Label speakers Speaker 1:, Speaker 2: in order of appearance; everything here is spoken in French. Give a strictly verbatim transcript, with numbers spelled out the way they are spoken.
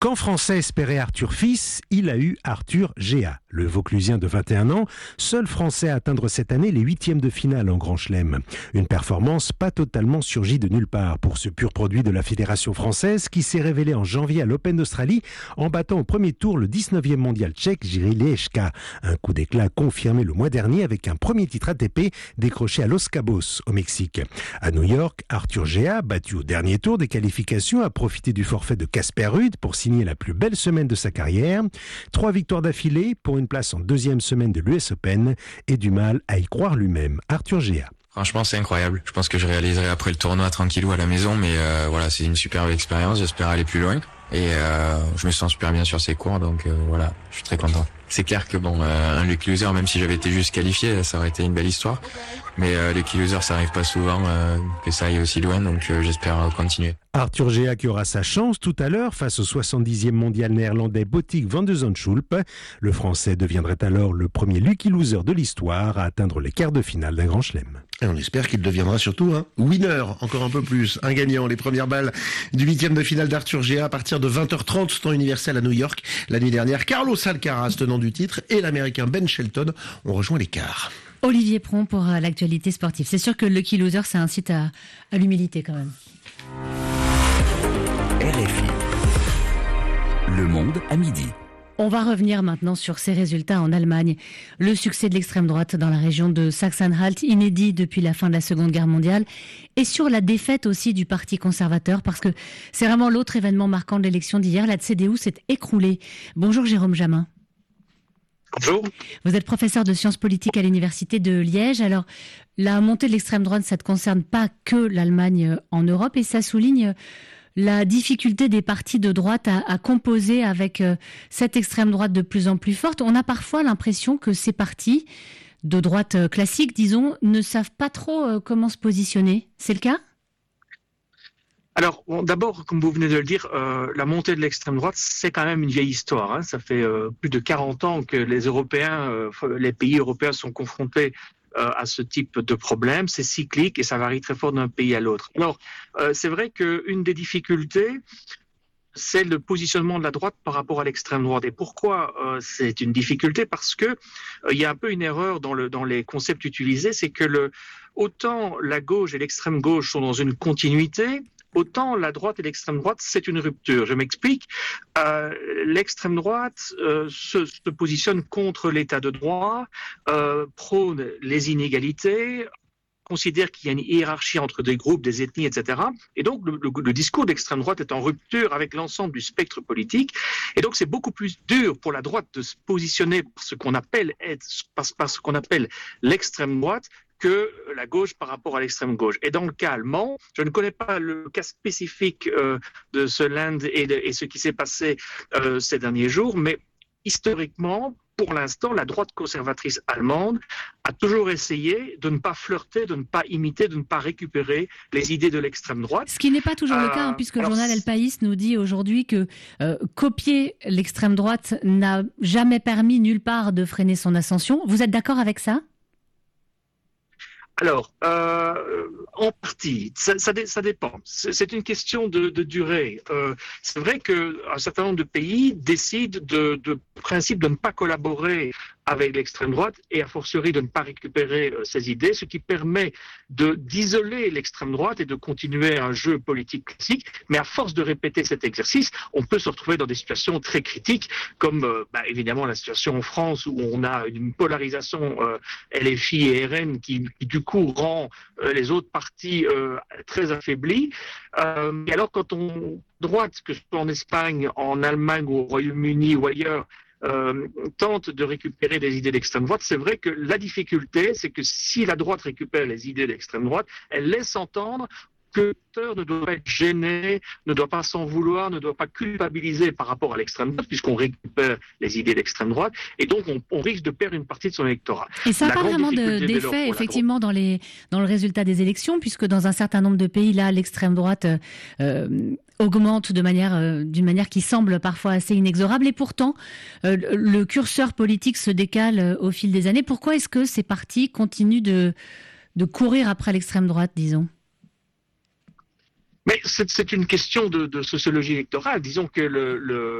Speaker 1: Quand Français espérait Arthur fils, il a eu Arthur Géa. Le Vauclusien de vingt et un ans, seul Français à atteindre cette année les huitièmes de finale en Grand Chelem. Une performance pas totalement surgie de nulle part pour ce pur produit de la Fédération française qui s'est révélé en janvier à l'Open d'Australie en battant au premier tour le dix-neuvième mondial tchèque Jiří Leška. Un coup d'éclat confirmé le mois dernier avec un premier titre A T P décroché à Los Cabos au Mexique. À New York, Arthur Géa, battu au dernier tour des qualifications, a profité du forfait de Casper Ruud pour signer la plus belle semaine de sa carrière. Trois victoires d'affilée pour une place en deuxième semaine de l'U S Open et du mal à y croire lui-même. Arthur Géa.
Speaker 2: Franchement, c'est incroyable. Je pense que je réaliserai après le tournoi tranquillou à la maison, mais euh, voilà, c'est une superbe expérience. J'espère aller plus loin et euh, je me sens super bien sur ces cours, donc euh, voilà, je suis très content. C'est clair que bon, euh, un Lucky Loser, même si j'avais été juste qualifié, ça aurait été une belle histoire. Mais euh, Lucky Loser, ça arrive pas souvent euh, que ça aille aussi loin, donc euh, j'espère euh, continuer.
Speaker 1: Arthur Géa qui aura sa chance tout à l'heure face au soixante-dixième mondial néerlandais Botic van de Zandschulp. Le Français deviendrait alors le premier Lucky Loser de l'histoire à atteindre les quarts de finale d'un Grand Chelem.
Speaker 3: Et on espère qu'il deviendra surtout un winner, encore un peu plus, un gagnant. Les premières balles du huitième de finale d'Arthur Géa à partir de vingt heures trente, temps universel à New York. La nuit dernière, Carlos Alcaraz, tenant du titre, et l'Américain Ben Shelton ont rejoint les quarts.
Speaker 4: Olivier Pron pour euh, l'actualité sportive. C'est sûr que le Lucky Loser, ça incite à, à l'humilité quand même.
Speaker 5: R F I. Le monde à midi.
Speaker 4: On va revenir maintenant sur ces résultats en Allemagne. Le succès de l'extrême droite dans la région de Sachsen-Anhalt, inédit depuis la fin de la Seconde Guerre mondiale, et sur la défaite aussi du Parti conservateur, parce que c'est vraiment l'autre événement marquant de l'élection d'hier. La C D U s'est écroulée. Bonjour Jérôme Jamin.
Speaker 6: Bonjour.
Speaker 4: Vous êtes professeur de sciences politiques à l'université de Liège. Alors, la montée de l'extrême droite, ça ne concerne pas que l'Allemagne en Europe, et ça souligne la difficulté des partis de droite à, à composer avec euh, cette extrême droite de plus en plus forte. On a parfois l'impression que ces partis de droite euh, classique, disons, ne savent pas trop euh, comment se positionner. C'est le cas ?
Speaker 6: Alors, bon, d'abord, comme vous venez de le dire, euh, la montée de l'extrême droite, c'est quand même une vieille histoire. Hein. Ça fait euh, plus de quarante ans que les Européens, euh, les pays européens sont confrontés euh, à ce type de problème. C'est cyclique et ça varie très fort d'un pays à l'autre. Alors, euh, c'est vrai qu'une des difficultés, c'est le positionnement de la droite par rapport à l'extrême droite. Et pourquoi euh, c'est une difficulté ? Parce que euh, il y a un peu une erreur dans, le, dans les concepts utilisés, c'est que le, autant la gauche et l'extrême gauche sont dans une continuité, autant la droite et l'extrême droite, c'est une rupture. Je m'explique. Euh, l'extrême droite euh, se, se positionne contre l'état de droit, euh, prône les inégalités, considère qu'il y a une hiérarchie entre des groupes, des ethnies, et cetera. Et donc, le, le, le discours d'extrême droite est en rupture avec l'ensemble du spectre politique. Et donc, c'est beaucoup plus dur pour la droite de se positionner par ce qu'on appelle, par, par ce qu'on appelle l'extrême droite que la gauche par rapport à l'extrême gauche. Et dans le cas allemand, je ne connais pas le cas spécifique euh, de ce Land et, de, et ce qui s'est passé euh, ces derniers jours, mais historiquement, pour l'instant, la droite conservatrice allemande a toujours essayé de ne pas flirter, de ne pas imiter, de ne pas récupérer les idées de l'extrême droite.
Speaker 4: Ce qui n'est pas toujours euh, le cas, hein, puisque le journal El País nous dit aujourd'hui que euh, copier l'extrême droite n'a jamais permis nulle part de freiner son ascension. Vous êtes d'accord avec ça ?
Speaker 6: Alors, euh, en partie, ça, ça, ça dépend. C'est, c'est une question de, de durée. Euh, c'est vrai qu'un certain nombre de pays décident de, de principe de ne pas collaborer avec l'extrême droite et a fortiori de ne pas récupérer euh, ses idées, ce qui permet de d'isoler l'extrême droite et de continuer un jeu politique classique. Mais à force de répéter cet exercice, on peut se retrouver dans des situations très critiques, comme euh, bah, évidemment la situation en France où on a une polarisation euh, L F I et R N qui, qui du coup rend euh, les autres partis euh, très affaiblis. Euh, et alors quand on droite, que ce soit en Espagne, en Allemagne ou au Royaume-Uni ou ailleurs, Euh, tente de récupérer des idées d'extrême droite, c'est vrai que la difficulté, c'est que si la droite récupère les idées d'extrême droite, elle laisse entendre que l'auteur ne doit pas être gêné, ne doit pas s'en vouloir, ne doit pas culpabiliser par rapport à l'extrême droite, puisqu'on récupère les idées d'extrême droite, et donc on, on risque de perdre une partie de son électorat.
Speaker 4: Et ça n'a pas vraiment de, d'effet, effectivement, dans, les, dans le résultat des élections, puisque dans un certain nombre de pays, là, l'extrême droite euh, augmente de manière, euh, d'une manière qui semble parfois assez inexorable, et pourtant, euh, le curseur politique se décale euh, au fil des années. Pourquoi est-ce que ces partis continuent de, de courir après l'extrême droite, disons ?
Speaker 6: Mais c'est, c'est une question de, de sociologie électorale. Disons que le, le